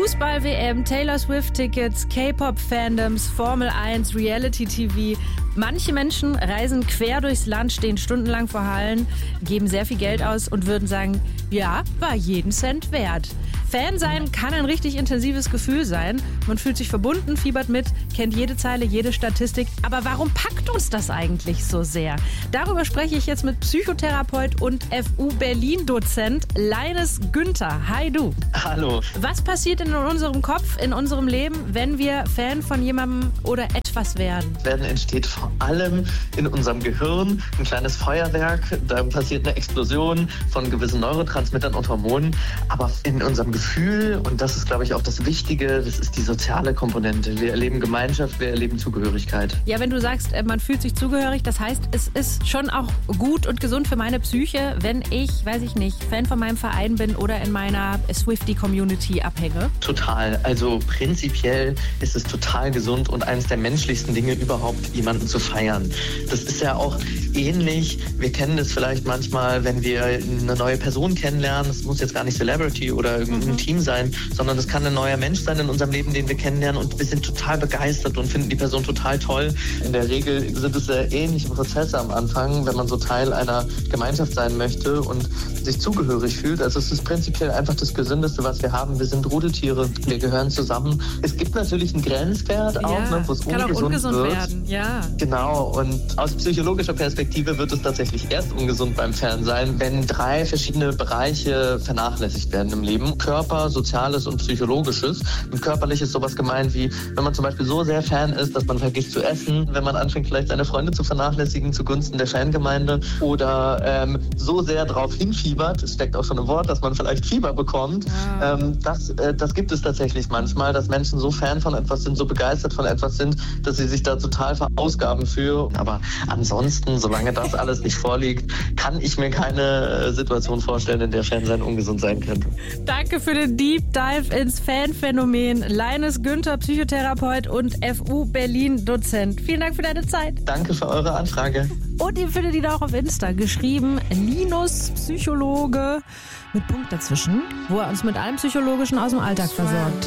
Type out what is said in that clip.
Fußball-WM, Taylor Swift-Tickets, K-Pop-Fandoms, Formel 1, Reality-TV. Manche Menschen reisen quer durchs Land, stehen stundenlang vor Hallen, geben sehr viel Geld aus und würden sagen, ja, war jeden Cent wert. Fan sein kann ein richtig intensives Gefühl sein. Man fühlt sich verbunden, fiebert mit, kennt jede Zeile, jede Statistik. Aber warum packt uns das eigentlich so sehr? Darüber spreche ich jetzt mit Psychotherapeut und FU-Berlin-Dozent Leines Günther. Hi du. Hallo. Was passiert in unserem Kopf, in unserem Leben, wenn wir Fan von jemandem oder etwas werden? Dann entsteht vor allem in unserem Gehirn ein kleines Feuerwerk. Da passiert eine Explosion von gewissen Neurotransmittern und Hormonen. Aber in unserem Gefühl, und das ist, glaube ich, auch das Wichtige, das ist die soziale Komponente. Wir erleben Gemeinschaft, wir erleben Zugehörigkeit. Ja, wenn du sagst, man fühlt sich zugehörig, das heißt, es ist schon auch gut und gesund für meine Psyche, wenn ich, weiß ich nicht, Fan von meinem Verein bin oder in meiner Swiftie-Community abhänge. Total. Also prinzipiell ist es total gesund und eines der menschlichsten Dinge überhaupt, jemanden zu feiern. Das ist ja auch ähnlich. Wir kennen das vielleicht manchmal, wenn wir eine neue Person kennenlernen. Es muss jetzt gar nicht Celebrity oder irgendein Team sein, sondern es kann ein neuer Mensch sein in unserem Leben, den wir kennenlernen und wir sind total begeistert und finden die Person total toll. In der Regel sind es sehr ähnliche Prozesse am Anfang, wenn man so Teil einer Gemeinschaft sein möchte und sich zugehörig fühlt. Also es ist prinzipiell einfach das Gesündeste, was wir haben. Wir sind Rudeltiere, wir gehören zusammen. Es gibt natürlich einen Grenzwert auch, wo es ungesund wird. Werden. Ja. Genau, und aus psychologischer Perspektive wird es tatsächlich erst ungesund beim Fan sein, wenn 3 verschiedene Bereiche vernachlässigt werden im Leben. Körper, Soziales und Psychologisches. Und körperlich ist sowas gemeint wie, wenn man zum Beispiel so sehr Fan ist, dass man vergisst zu essen, wenn man anfängt, vielleicht seine Freunde zu vernachlässigen zugunsten der Fangemeinde oder so sehr darauf hinfiebert, es steckt auch schon im Wort, dass man vielleicht Fieber bekommt. Ja. Das gibt es tatsächlich manchmal, dass Menschen so Fan von etwas sind, so begeistert von etwas sind, dass sie sich da total verausgaben für. Aber ansonsten, solange das alles nicht vorliegt, kann ich mir keine Situation vorstellen, in der Fansein ungesund sein könnte. Danke für den Deep Dive ins Fanphänomen. Leines Günther, Psychotherapeut und FU-Berlin-Dozent. Vielen Dank für deine Zeit. Danke für eure Anfrage. Und ihr findet ihn auch auf Insta, geschrieben Linus Psychologe mit Punkt dazwischen, wo er uns mit allem Psychologischen aus dem Alltag versorgt.